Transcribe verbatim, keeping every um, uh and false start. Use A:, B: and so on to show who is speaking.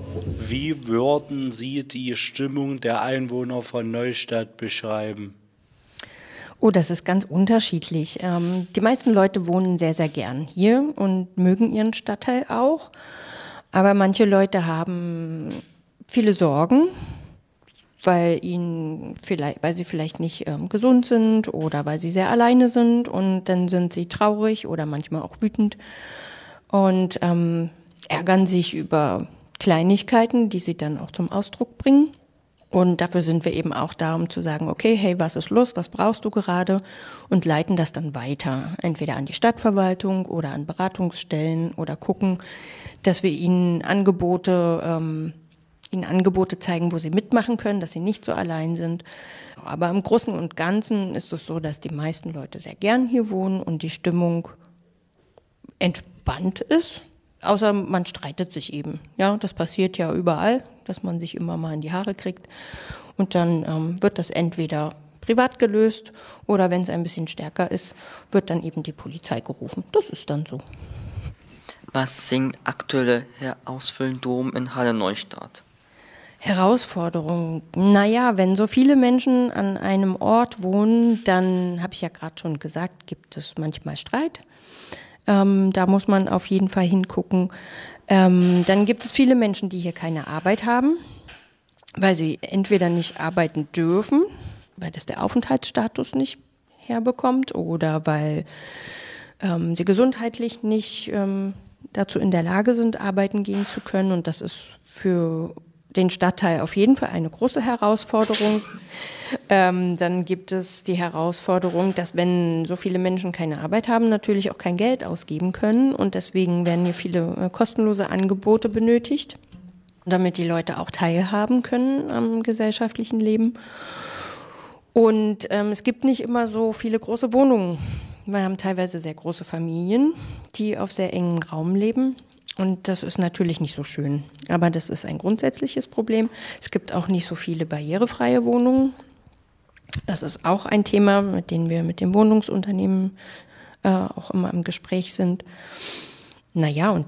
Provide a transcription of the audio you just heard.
A: Wie würden Sie die Stimmung der Einwohner von Neustadt beschreiben?
B: Oh, das ist ganz unterschiedlich. Ähm, die meisten Leute wohnen sehr, sehr gern hier und mögen ihren Stadtteil auch. Aber manche Leute haben viele Sorgen, weil ihnen vielleicht, weil sie vielleicht nicht ähm, gesund sind oder weil sie sehr alleine sind, und dann sind sie traurig oder manchmal auch wütend und ähm, ärgern sich über Kleinigkeiten, die sie dann auch zum Ausdruck bringen. Und dafür sind wir eben auch da, um zu sagen, okay, hey, was ist los, was brauchst du gerade? Und leiten das dann weiter, entweder an die Stadtverwaltung oder an Beratungsstellen, oder gucken, dass wir ihnen Angebote, ähm, ihnen Angebote zeigen, wo sie mitmachen können, dass sie nicht so allein sind. Aber im Großen und Ganzen ist es so, dass die meisten Leute sehr gern hier wohnen und die Stimmung entspannt ist. Außer man streitet sich eben. Ja, das passiert ja überall, dass man sich immer mal in die Haare kriegt. Und dann ähm, wird das entweder privat gelöst oder, wenn es ein bisschen stärker ist, wird dann eben die Polizei gerufen. Das ist dann so.
C: Was sind aktuelle Herausforderungen in Halle Neustadt?
B: Herausforderungen. Naja, wenn so viele Menschen an einem Ort wohnen, dann, habe ich ja gerade schon gesagt, gibt es manchmal Streit. Ähm, da muss man auf jeden Fall hingucken. Ähm, dann gibt es viele Menschen, die hier keine Arbeit haben, weil sie entweder nicht arbeiten dürfen, weil das der Aufenthaltsstatus nicht herbekommt, oder weil ähm, sie gesundheitlich nicht ähm, dazu in der Lage sind, arbeiten gehen zu können. Und das ist für den Stadtteil auf jeden Fall eine große Herausforderung. Ähm, dann gibt es die Herausforderung, dass, wenn so viele Menschen keine Arbeit haben, natürlich auch kein Geld ausgeben können. Und deswegen werden hier viele äh, kostenlose Angebote benötigt, damit die Leute auch teilhaben können am gesellschaftlichen Leben. Und ähm, es gibt nicht immer so viele große Wohnungen. Wir haben teilweise sehr große Familien, die auf sehr engem Raum leben. Und das ist natürlich nicht so schön. Aber das ist ein grundsätzliches Problem. Es gibt auch nicht so viele barrierefreie Wohnungen. Das ist auch ein Thema, mit dem wir mit dem Wohnungsunternehmen äh, auch immer im Gespräch sind. Naja, und